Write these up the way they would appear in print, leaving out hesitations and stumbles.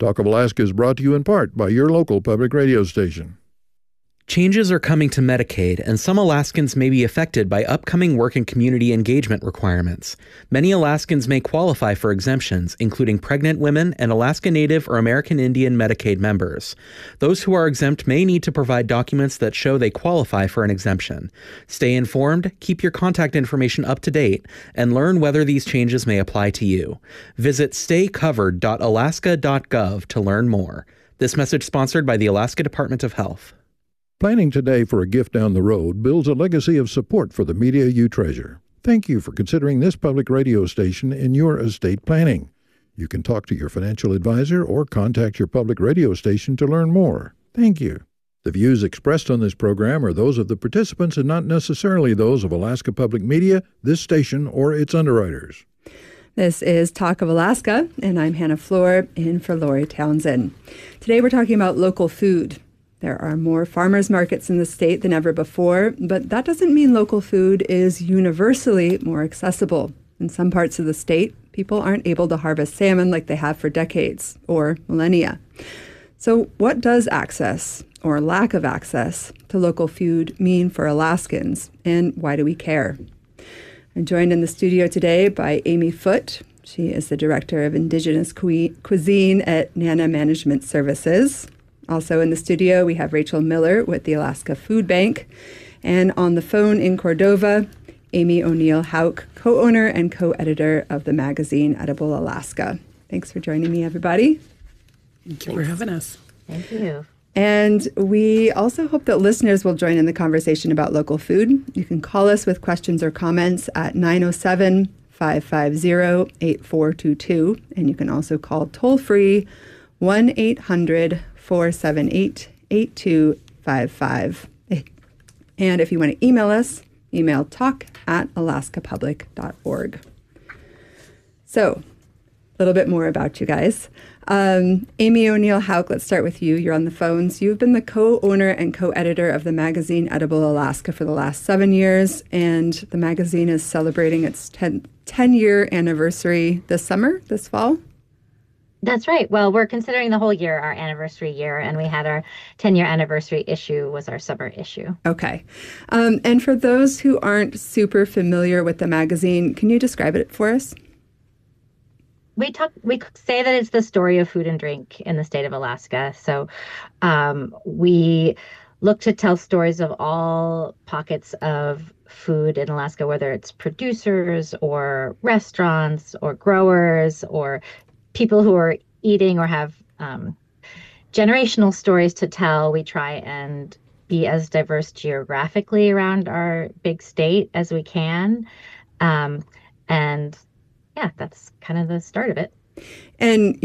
Talk of Alaska is brought to you in part by your local public radio station. Changes are coming to Medicaid, and some Alaskans may be affected by upcoming work and community engagement requirements. Many Alaskans may qualify for exemptions, including pregnant women and Alaska Native or American Indian Medicaid members. Those who are exempt may need to provide documents that show they qualify for an exemption. Stay informed, keep your contact information up to date, and learn whether these changes may apply to you. Visit staycovered.alaska.gov to learn more. This message sponsored by the Alaska Department of Health. Planning today for a gift down the road builds a legacy of support for the media you treasure. Thank you for considering this public radio station in your estate planning. You can talk to your financial advisor or contact your public radio station to learn more. Thank you. The views expressed on this program are those of the participants and not necessarily those of Alaska Public Media, this station, or its underwriters. This is Talk of Alaska, and I'm Hannah Floor, in for Lori Townsend. Today we're talking about local food. There are more farmers markets in the state than ever before, but that doesn't mean local food is universally more accessible. In some parts of the state, people aren't able to harvest salmon like they have for decades or millennia. So what does access or lack of access to local food mean for Alaskans, and why do we care? I'm joined in the studio today by Amy Foote. She is the Director of Indigenous Cuisine at NANA Management Services. Also in the studio, we have Rachel Miller with the Alaska Food Bank. And on the phone in Cordova, Amy O'Neill Hauk, co-owner and co-editor of the magazine Edible Alaska. Thanks for joining me, everybody. Thank you for having us. Thank you. And we also hope that listeners will join in the conversation about local food. You can call us with questions or comments at 907-550-8422. And you can also call toll-free 1-800-478-8255. And if you want to email us, email talk@alaskapublic.org. So, a little bit more about you guys. Amy O'Neill Hauk, let's start with you. You're on the phones. You've been the co-owner and co-editor of the magazine Edible Alaska for the last 7 years, and the magazine is celebrating its 10-year anniversary this fall. That's right. Well, we're considering the whole year our anniversary year, and we had our 10-year anniversary issue was our summer issue. Okay. And for those who aren't super familiar with the magazine, can you describe it for us? We say that it's the story of food and drink in the state of Alaska. So we look to tell stories of all pockets of food in Alaska, whether it's producers or restaurants or growers or people who are eating or have generational stories to tell. We try and be as diverse geographically around our big state as we can. And yeah, that's kind of the start of it. And,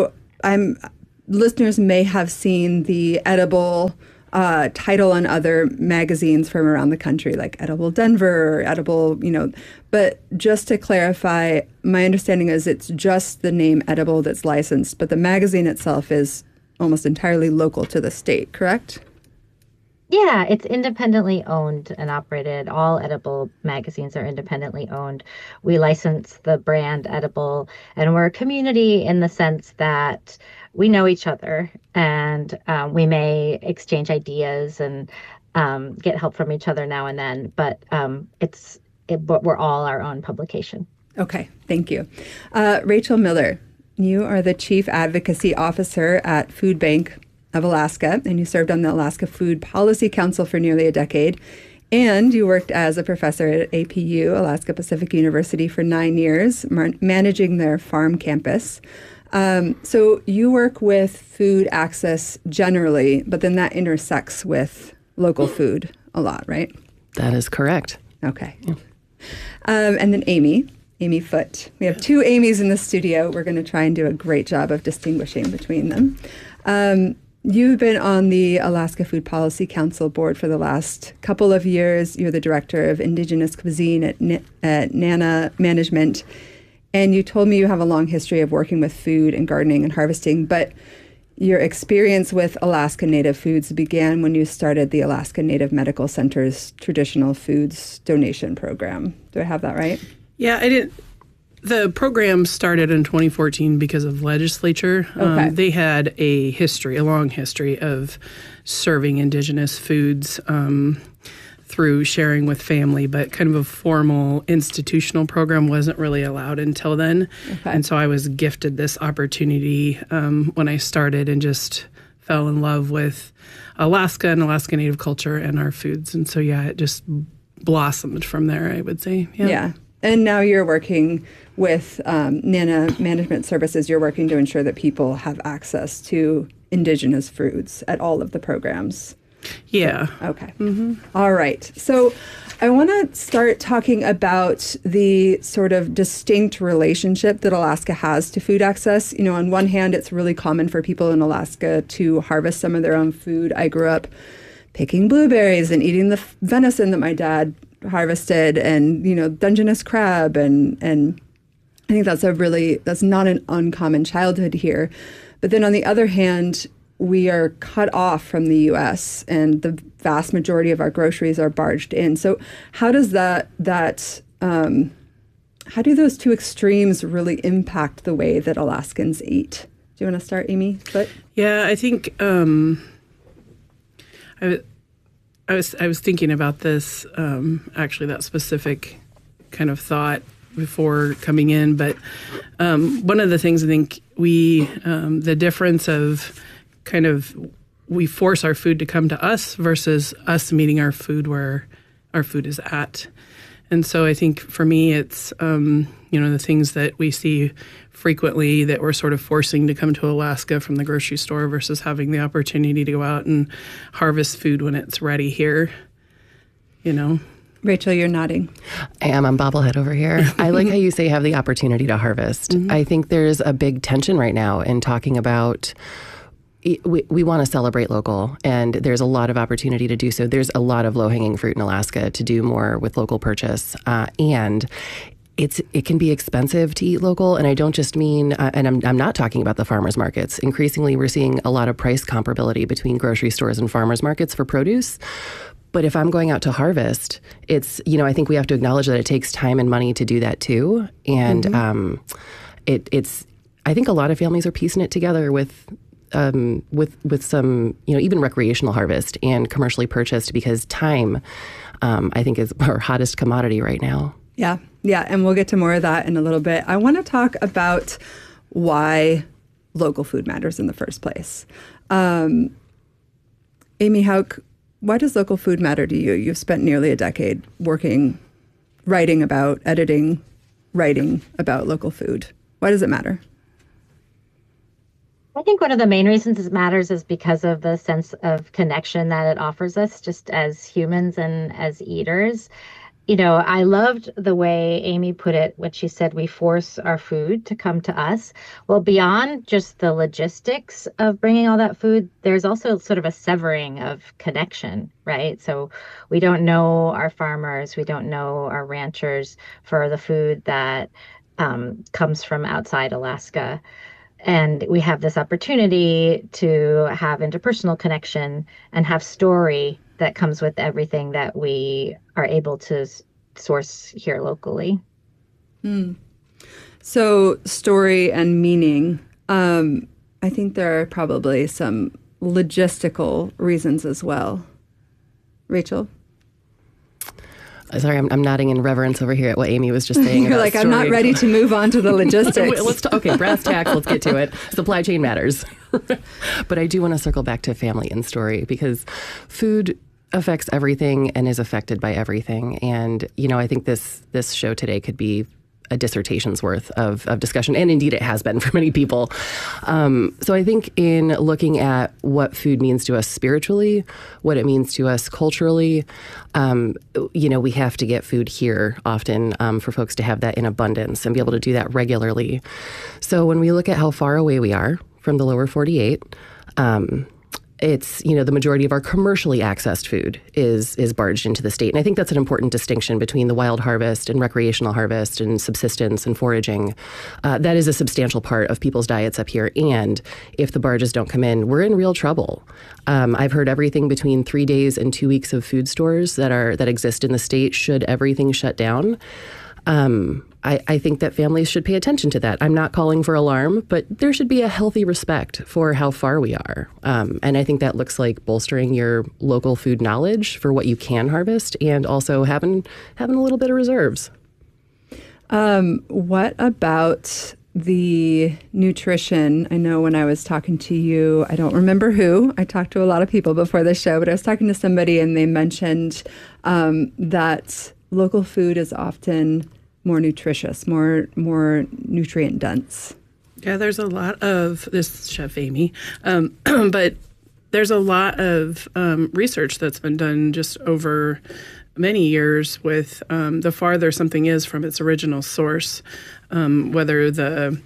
listeners may have seen the Edible title on other magazines from around the country, like Edible Denver or Edible, but just to clarify, my understanding is it's just the name Edible that's licensed, but the magazine itself is almost entirely local to the state, correct? Yeah, it's independently owned and operated. All Edible magazines are independently owned. We license the brand Edible, and we're a community in the sense that we know each other, and we may exchange ideas and get help from each other now and then, but we're all our own publication. Okay, thank you. Rachel Miller, you are the Chief Advocacy Officer at Food Bank of Alaska, and you served on the Alaska Food Policy Council for nearly a decade, and you worked as a professor at APU, Alaska Pacific University, for 9 years, managing their farm campus. So you work with food access generally, but then that intersects with local food a lot, right? That is correct. Okay. Yeah. And then Amy Foote. We have two Amys in the studio. We're going to try and do a great job of distinguishing between them. You've been on the Alaska Food Policy Council board for the last couple of years. You're the director of Indigenous Cuisine at NANA Management. And you told me you have a long history of working with food and gardening and harvesting, but your experience with Alaska Native foods began when you started the Alaska Native Medical Center's Traditional Foods Donation Program. Do I have that right? Yeah, I didn't The program started in 2014 because of legislature. Okay. They had a long history of serving Indigenous foods through sharing with family, but kind of a formal institutional program wasn't really allowed until then. Okay. And so I was gifted this opportunity when I started and just fell in love with Alaska and Alaska Native culture and our foods. And so, it just blossomed from there, I would say. Yeah. And now you're working with NANA Management Services. You're working to ensure that people have access to Indigenous foods at all of the programs. Yeah. Okay. All right. So I want to start talking about the sort of distinct relationship that Alaska has to food access. On one hand, it's really common for people in Alaska to harvest some of their own food. I grew up picking blueberries and eating the venison that my dad harvested and, Dungeness crab. And I think that's not an uncommon childhood here. But then on the other hand, we are cut off from the U.S. and the vast majority of our groceries are barged in. So how does how do those two extremes really impact the way that Alaskans eat? Do you want to start, Amy? Yeah, I think I was thinking about this, actually, that specific kind of thought before coming in. But one of the things I think the difference of kind of we force our food to come to us versus us meeting our food where our food is at. And so I think for me, it's, the things that we see frequently that we're sort of forcing to come to Alaska from the grocery store versus having the opportunity to go out and harvest food when it's ready here, Rachel, you're nodding. I am. I'm bobblehead over here. I like how you say have the opportunity to harvest. Mm-hmm. I think there's a big tension right now in talking about we want to celebrate local, and there's a lot of opportunity to do so. There's a lot of low-hanging fruit in Alaska to do more with local purchase, and it can be expensive to eat local. And I don't just mean, and I'm not talking about the farmers markets. Increasingly, we're seeing a lot of price comparability between grocery stores and farmers markets for produce. But if I'm going out to harvest, it's, I think we have to acknowledge that it takes time and money to do that too. And it's I think a lot of families are piecing it together with some, even recreational harvest and commercially purchased, because time, I think, is our hottest commodity right now. Yeah. And we'll get to more of that in a little bit. I want to talk about why local food matters in the first place. Amy Hauk, why does local food matter to you? You've spent nearly a decade writing about local food. Why does it matter? I think one of the main reasons it matters is because of the sense of connection that it offers us just as humans and as eaters. I loved the way Amy put it when she said we force our food to come to us. Well, beyond just the logistics of bringing all that food, there's also sort of a severing of connection, right? So we don't know our farmers, we don't know our ranchers for the food that comes from outside Alaska. And we have this opportunity to have interpersonal connection and have story that comes with everything that we are able to source here locally. So story and meaning. I think there are probably some logistical reasons as well. Rachel? Sorry, I'm nodding in reverence over here at what Amy was just saying. You're like, I'm not ready to move on to the logistics. Okay, brass tacks, let's get to it. Supply chain matters. But I do want to circle back to family and story, because food affects everything and is affected by everything. And, I think this show today could be a dissertation's worth of discussion, and indeed it has been for many people. So I think in looking at what food means to us spiritually, what it means to us culturally, we have to get food here often for folks to have that in abundance and be able to do that regularly. So when we look at how far away we are from the lower 48, it's, the majority of our commercially accessed food is barged into the state. And I think that's an important distinction between the wild harvest and recreational harvest and subsistence and foraging. That is a substantial part of people's diets up here. And if the barges don't come in, we're in real trouble. I've heard everything between 3 days and 2 weeks of food stores that exist in the state should everything shut down. I think that families should pay attention to that. I'm not calling for alarm, but there should be a healthy respect for how far we are. And I think that looks like bolstering your local food knowledge for what you can harvest and also having a little bit of reserves. What about the nutrition? I know when I was talking to you, I don't remember who. I talked to a lot of people before the show, but I was talking to somebody and they mentioned that local food is often more nutritious, more nutrient dense. Yeah, there's a lot of this, Chef Amy, but there's a lot of research that's been done just over many years with the farther something is from its original source, whether the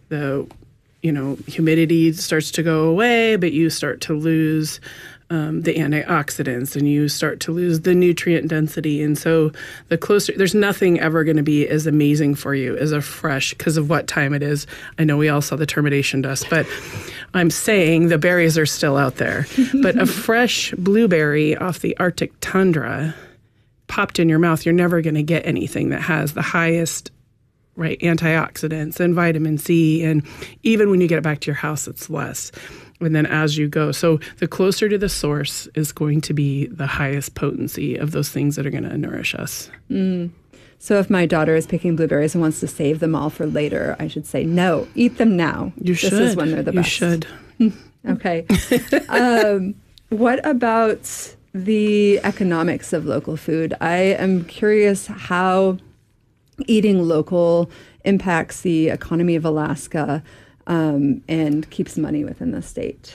humidity starts to go away, but you start to lose the antioxidants and you start to lose the nutrient density. And so the closer, there's nothing ever going to be as amazing for you as a fresh, because of what time it is. I know we all saw the termination dust, but I'm saying the berries are still out there. But a fresh blueberry off the Arctic tundra popped in your mouth, you're never going to get anything that has the highest antioxidants and vitamin C. And even when you get it back to your house, it's less. And then as you go, so the closer to the source is going to be the highest potency of those things that are going to nourish us. So if my daughter is picking blueberries and wants to save them all for later, I should say, no, eat them now. You should. This is when they're the best. You should. Okay. What about the economics of local food? I am curious how eating local impacts the economy of Alaska and keeps money within the state.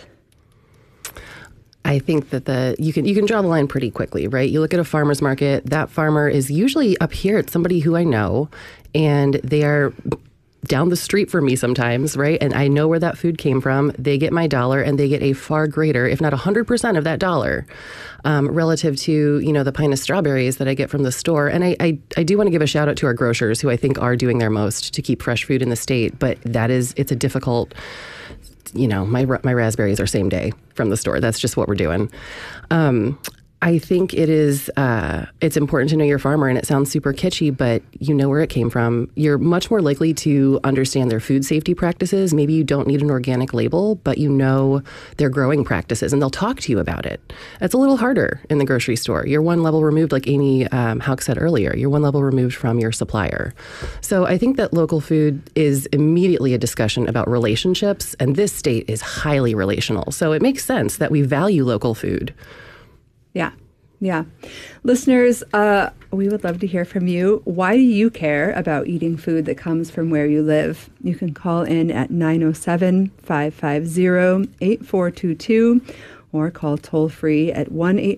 I think that you can draw the line pretty quickly, right? You look at a farmer's market, that farmer is usually up here. It's somebody who I know, and they are down the street from me sometimes, right? And I know where that food came from. They get my dollar, and they get a far greater, if not 100% of that dollar, relative to, the pint of strawberries that I get from the store. And I do want to give a shout out to our grocers, who I think are doing their most to keep fresh food in the state. But it's a difficult, my raspberries are same day from the store. That's just what we're doing. I think it's important to know your farmer, and it sounds super kitschy, but you know where it came from. You're much more likely to understand their food safety practices. Maybe you don't need an organic label, but you know their growing practices, and they'll talk to you about it. It's a little harder in the grocery store. You're one level removed, like Amy Houck said earlier. You're one level removed from your supplier. So I think that local food is immediately a discussion about relationships, and this state is highly relational. So it makes sense that we value local food. Yeah. Listeners, we would love to hear from you. Why do you care about eating food that comes from where you live? You can call in at 907-550-8422 or call toll free at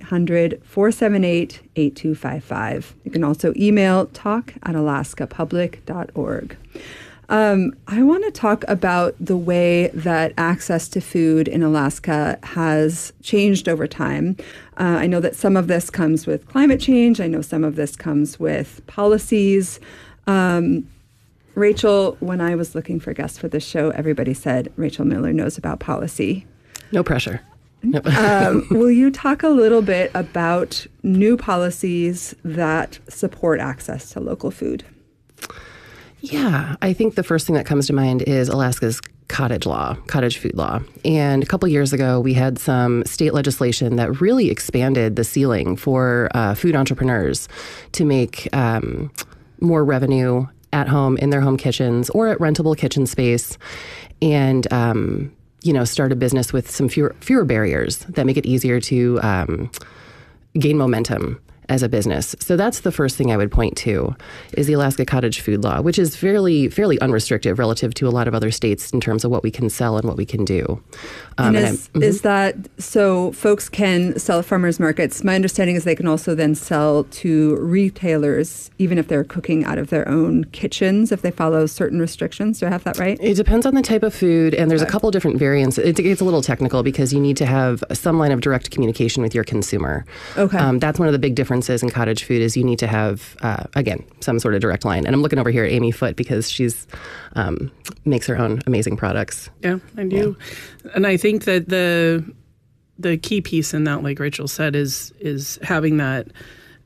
1-800-478-8255. You can also email talk@alaskapublic.org. I want to talk about the way that access to food in Alaska has changed over time. I know that some of this comes with climate change. I know some of this comes with policies. Rachel, when I was looking for guests for this show, everybody said Rachel Miller knows about policy. No pressure. No. Will you talk a little bit about new policies that support access to local food? Yeah, I think the first thing that comes to mind is Alaska's cottage food law. And a couple years ago, we had some state legislation that really expanded the ceiling for food entrepreneurs to make more revenue at home in their home kitchens or at rentable kitchen space, and start a business with some fewer barriers that make it easier to gain momentum as a business. So that's the first thing I would point to, is the Alaska cottage food law, which is fairly unrestrictive relative to a lot of other states in terms of what we can sell and what we can do. Is that so folks can sell at farmers markets? My understanding is they can also then sell to retailers, even if they're cooking out of their own kitchens, if they follow certain restrictions. Do I have that right? It depends on the type of food, and there's a couple different variants. It gets a little technical because you need to have some line of direct communication with your consumer. Okay. That's one of the big differences in cottage food, is you need to have, again, some sort of direct line. And I'm looking over here at Amy Foote because she's makes her own amazing products. Yeah, I do. Yeah. And I think that the key piece in that, like Rachel said, is having that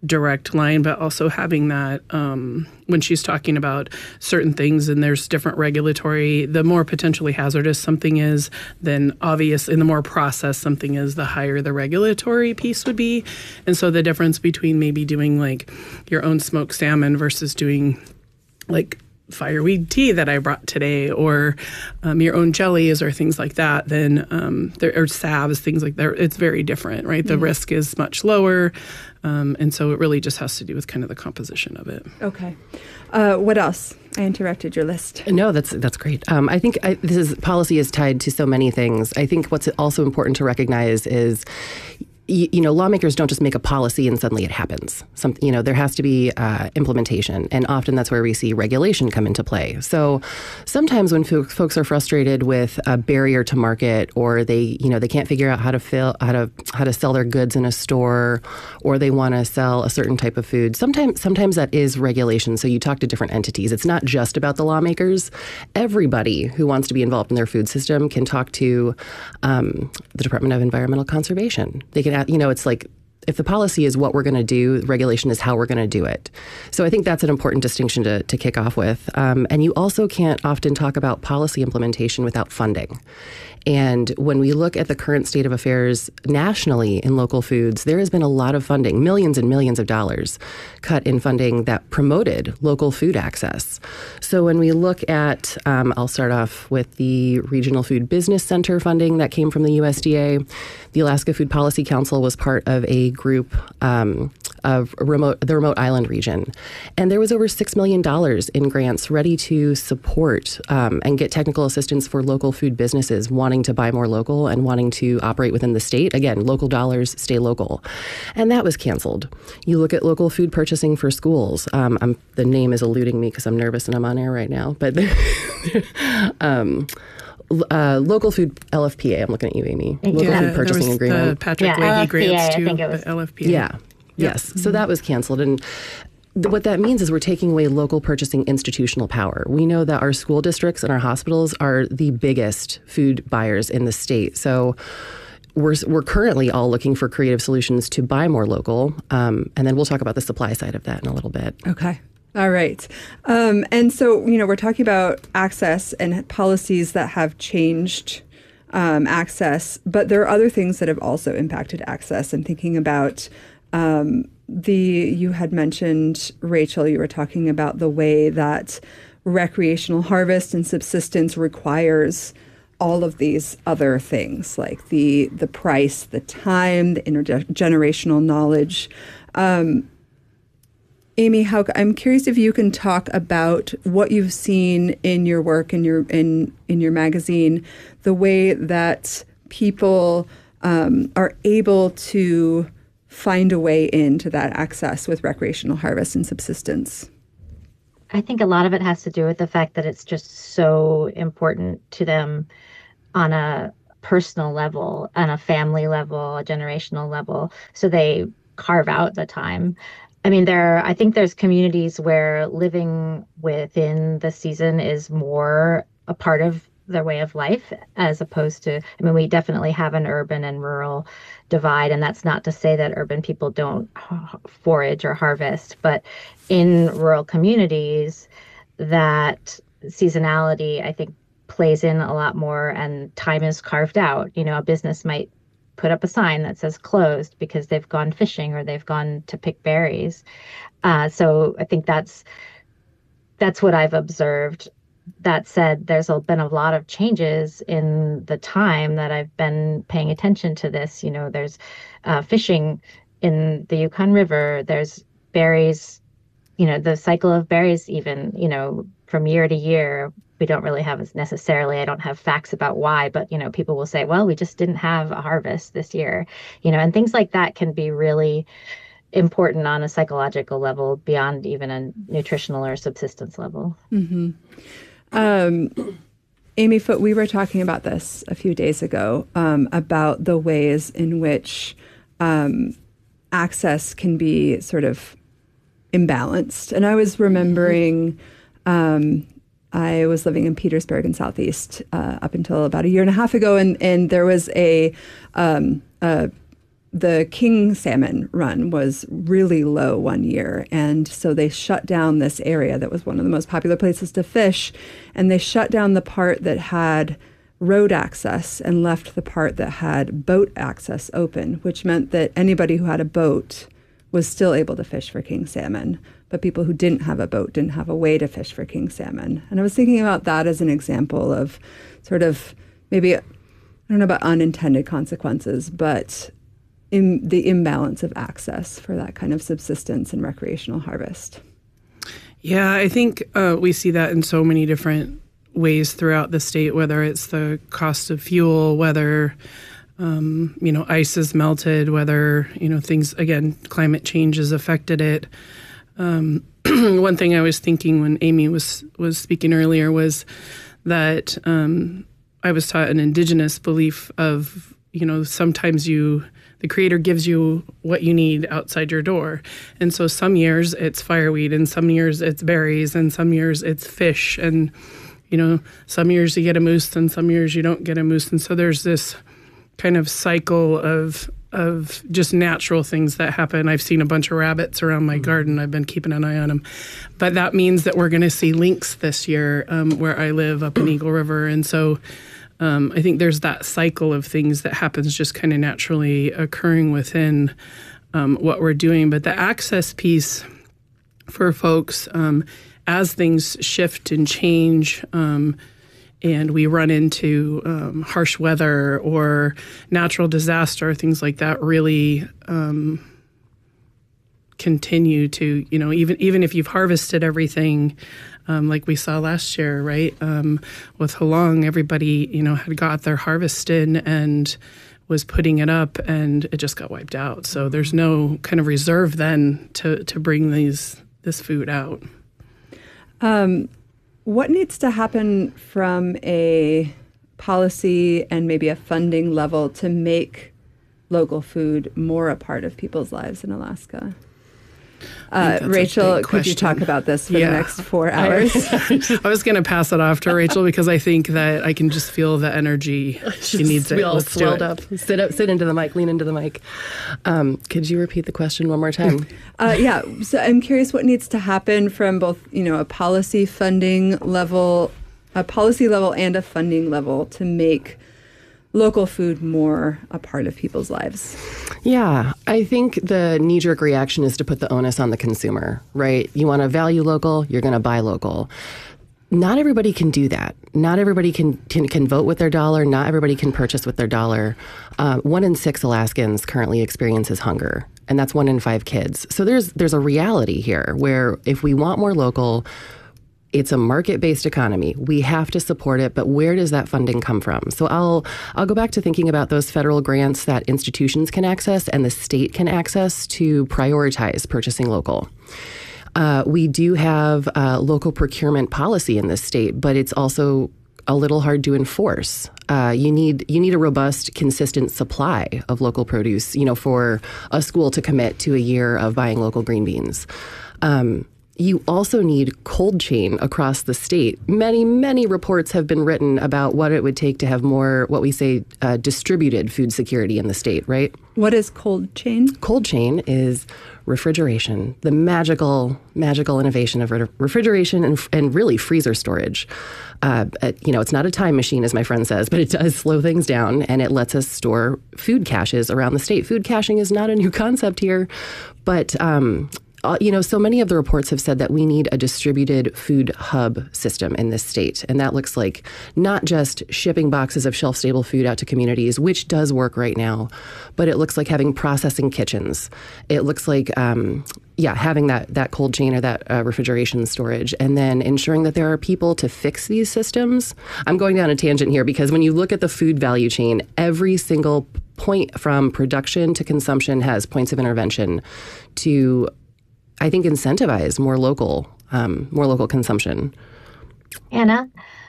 direct line, but also having that when she's talking about certain things and there's different regulatory, the more potentially hazardous something is, then obviously, and the more processed something is, the higher the regulatory piece would be. And so the difference between maybe doing like your own smoked salmon versus doing like fireweed tea that I brought today, or your own jellies or things like that, then there are salves, things like that. It's very different, right? The risk is much lower. And so it really just has to do with kind of the composition of it. Okay. What else? I interrupted your list. No, that's great. I think policy is tied to so many things. I think what's also important to recognize is, lawmakers don't just make a policy and suddenly it happens. There has to be implementation, and often that's where we see regulation come into play. So sometimes when folks are frustrated with a barrier to market, or they can't figure out how to sell their goods in a store, or they want to sell a certain type of food, sometimes that is regulation. So you talk to different entities. It's not just about the lawmakers. Everybody who wants to be involved in their food system can talk to the Department of Environmental Conservation. They can, it's like, if the policy is what we're going to do, regulation is how we're going to do it. So I think that's an important distinction to kick off with. And you also can't often talk about policy implementation without funding. And when we look at the current state of affairs nationally in local foods, there has been a lot of funding, millions and millions of dollars cut in funding that promoted local food access. So when we look at, I'll start off with the Regional Food Business Center funding that came from the USDA. The Alaska Food Policy Council was part of a group of the remote island region. And there was over $6 million in grants ready to support and get technical assistance for local food businesses wanting to buy more local and wanting to operate within the state. Again, local dollars stay local. And that was canceled. You look at local food purchasing for schools. The name is eluding me because I'm nervous and I'm on air right now. But local food LFPA. I'm looking at you, Amy. Local food purchasing agreement. The Patrick Leahy grants too. I think it was LFPA. Yeah. Yes. So that was canceled. And what that means is we're taking away local purchasing institutional power. We know that our school districts and our hospitals are the biggest food buyers in the state. So we're currently all looking for creative solutions to buy more local. And then we'll talk about the supply side of that in a little bit. Okay. All right. And so, we're talking about access and policies that have changed access, but there are other things that have also impacted access. I'm thinking about you had mentioned, Rachel, you were talking about the way that recreational harvest and subsistence requires all of these other things, like the price, the time, the intergenerational knowledge. Amy, I'm curious if you can talk about what you've seen in your work in your magazine, the way that people are able to find a way into that access with recreational harvest and subsistence. I think a lot of it has to do with the fact that it's just so important to them on a personal level, on a family level, a generational level. So they carve out the time. I mean, I think there's communities where living within the season is more a part of their way of life, as opposed to, we definitely have an urban and rural divide, and that's not to say that urban people don't forage or harvest, but in rural communities, that seasonality, I think, plays in a lot more, and time is carved out. A business might put up a sign that says closed because they've gone fishing or they've gone to pick berries. So I think that's what I've observed. That said, there's been a lot of changes in the time that I've been paying attention to this. There's fishing in the Yukon River. There's berries, the cycle of berries even, from year to year. We don't really have necessarily, I don't have facts about why, but, people will say, well, we just didn't have a harvest this year, and things like that can be really important on a psychological level beyond even a nutritional or subsistence level. Mm-hmm. Amy Foote, we were talking about this a few days ago, about the ways in which access can be sort of imbalanced. And I was remembering, I was living in Petersburg in Southeast up until about a year and a half ago, and there was a the king salmon run was really low one year. And so they shut down this area that was one of the most popular places to fish. And they shut down the part that had road access and left the part that had boat access open, which meant that anybody who had a boat was still able to fish for king salmon. But people who didn't have a boat didn't have a way to fish for king salmon. And I was thinking about that as an example of sort of maybe, I don't know about unintended consequences, but in the imbalance of access for that kind of subsistence and recreational harvest. Yeah, I think we see that in so many different ways throughout the state, whether it's the cost of fuel, whether, ice is melted, whether, things, again, climate change has affected it. One thing I was thinking when Amy was speaking earlier was that I was taught an indigenous belief of, sometimes the Creator gives you what you need outside your door. And so some years it's fireweed, and some years it's berries, and some years it's fish. And, some years you get a moose, and some years you don't get a moose. And so there's this kind of cycle of just natural things that happen. I've seen a bunch of rabbits around my garden. I've been keeping an eye on them. But that means that we're going to see lynx this year where I live up in Eagle River. And so I think there's that cycle of things that happens just kind of naturally occurring within what we're doing. But the access piece for folks, as things shift and change, and we run into harsh weather or natural disaster, things like that really continue to, even if you've harvested everything, like we saw last year, right? With Halong, everybody, had got their harvest in and was putting it up, and it just got wiped out. So there's no kind of reserve then to bring this food out. What needs to happen from a policy and maybe a funding level to make local food more a part of people's lives in Alaska? Rachel, could you talk about this for the next 4 hours? I was going to pass it off to Rachel because I think that I can just feel the energy. She needs it. We all swelled up. Sit into the mic, lean into the mic. Could you repeat the question one more time? So I'm curious what needs to happen from both, a policy level and a funding level to make local food more a part of people's lives. Yeah, I think the knee-jerk reaction is to put the onus on the consumer, right? You want to value local, you're going to buy local. Not everybody can do that. Not everybody can vote with their dollar. Not everybody can purchase with their dollar. 1 in 6 Alaskans currently experiences hunger, and that's 1 in 5 kids. So there's a reality here where if we want more local, it's a market-based economy. We have to support it, but where does that funding come from? So I'll go back to thinking about those federal grants that institutions can access and the state can access to prioritize purchasing local. We do have local procurement policy in this state, but it's also a little hard to enforce. You need a robust, consistent supply of local produce, for a school to commit to a year of buying local green beans. You also need cold chain across the state. Many, many reports have been written about what it would take to have more, what we say, distributed food security in the state, right? What is cold chain? Cold chain is refrigeration, the magical innovation of refrigeration and really freezer storage. It's not a time machine, as my friend says, but it does slow things down, and it lets us store food caches around the state. Food caching is not a new concept here, but so many of the reports have said that we need a distributed food hub system in this state. And that looks like not just shipping boxes of shelf-stable food out to communities, which does work right now, but it looks like having processing kitchens. It looks like, having that cold chain or that refrigeration storage, and then ensuring that there are people to fix these systems. I'm going down a tangent here because when you look at the food value chain, every single point from production to consumption has points of intervention to, I think, incentivize more local consumption. Anna?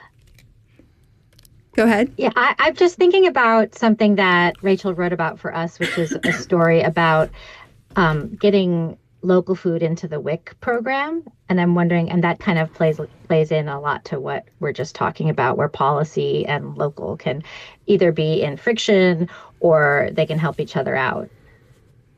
Go ahead. Yeah, I'm just thinking about something that Rachel wrote about for us, which is a story about getting local food into the WIC program. And I'm wondering, and that kind of plays in a lot to what we're just talking about, where policy and local can either be in friction or they can help each other out.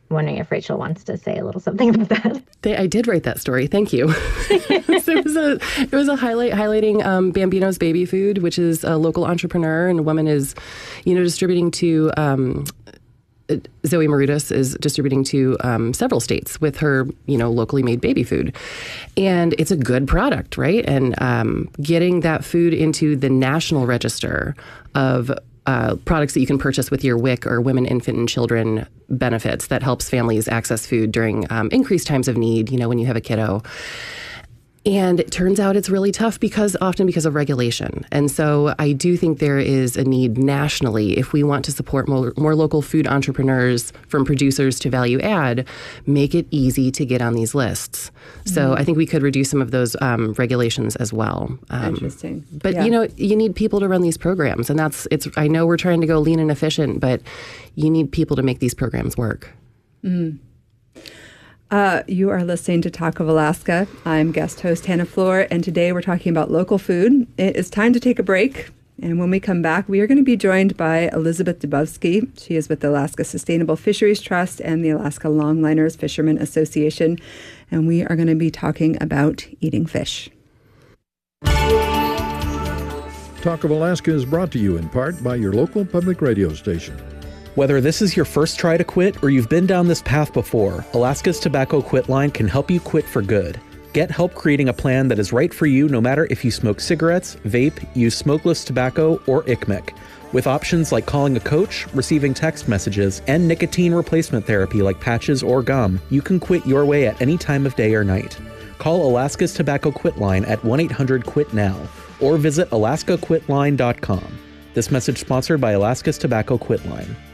wondering if Rachel wants to say a little something about that. I did write that story. Thank you. It was a highlighting Bambino's Baby Food, which is a local entrepreneur, and a woman is, distributing to. Zoe Marudas is distributing to several states with her, locally made baby food. And it's a good product, right? And getting that food into the national register of products that you can purchase with your WIC or Women, Infant, and Children benefits that helps families access food during increased times of need, when you have a kiddo. And it turns out it's really tough often because of regulation. And so I do think there is a need nationally, if we want to support more local food entrepreneurs, from producers to value add, make it easy to get on these lists. So I think we could reduce some of those regulations as well. Interesting. But, you need people to run these programs. And I know we're trying to go lean and efficient, but you need people to make these programs work. Mm. You are listening to Talk of Alaska. I'm guest host Hannah Floor, and today we're talking about local food. It is time to take a break, and when we come back, we are going to be joined by Elizabeth Dubovsky. She is with the Alaska Sustainable Fisheries Trust and the Alaska Longliners Fishermen Association, and we are going to be talking about eating fish. Talk of Alaska is brought to you in part by your local public radio station. Whether this is your first try to quit or you've been down this path before, Alaska's Tobacco Quit Line can help you quit for good. Get help creating a plan that is right for you no matter if you smoke cigarettes, vape, use smokeless tobacco, or ICMIC. With options like calling a coach, receiving text messages, and nicotine replacement therapy like patches or gum, you can quit your way at any time of day or night. Call Alaska's Tobacco Quit Line at 1-800-QUIT-NOW or visit alaskaquitline.com. This message sponsored by Alaska's Tobacco Quit Line.